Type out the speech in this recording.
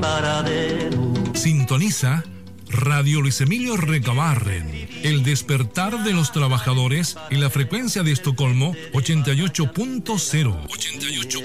paradero. Sintoniza Radio Luis Emilio Recabarren, el despertar de los trabajadores en la frecuencia de Estocolmo 88.0.